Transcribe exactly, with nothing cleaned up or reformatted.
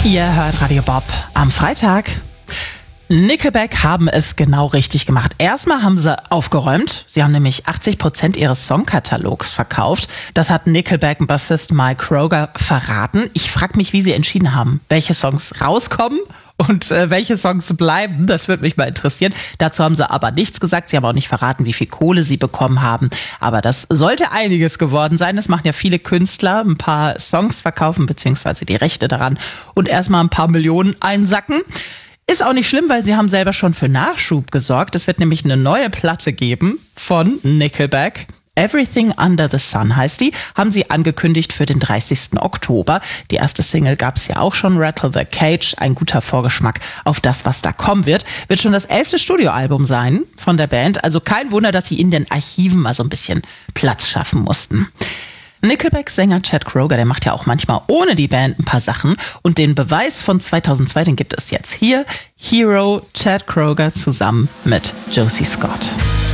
Ihr hört Radio Bob am Freitag. Nickelback haben es genau richtig gemacht. Erstmal haben sie aufgeräumt. Sie haben nämlich achtzig Prozent ihres Songkatalogs verkauft. Das hat Nickelback-Bassist Mike Kroger verraten. Ich frage mich, wie sie entschieden haben, welche Songs rauskommen und äh, welche Songs bleiben. Das würde mich mal interessieren. Dazu haben sie aber nichts gesagt. Sie haben auch nicht verraten, wie viel Kohle sie bekommen haben. Aber das sollte einiges geworden sein. Das machen ja viele Künstler. Ein paar Songs verkaufen, beziehungsweise die Rechte daran und erstmal ein paar Millionen einsacken. Ist auch nicht schlimm, weil sie haben selber schon für Nachschub gesorgt. Es wird nämlich eine neue Platte geben von Nickelback. Everything Under the Sun heißt die, haben sie angekündigt für den dreißigsten Oktober. Die erste Single gab es ja auch schon, Rattle the Cage, ein guter Vorgeschmack auf das, was da kommen wird. Wird schon das elfte Studioalbum sein von der Band, also kein Wunder, dass sie in den Archiven mal so ein bisschen Platz schaffen mussten. Nickelback-Sänger Chad Kroger, der macht ja auch manchmal ohne die Band ein paar Sachen. Und den Beweis von zweitausendzwei, den gibt es jetzt hier. Hero, Chad Kroger zusammen mit Josie Scott.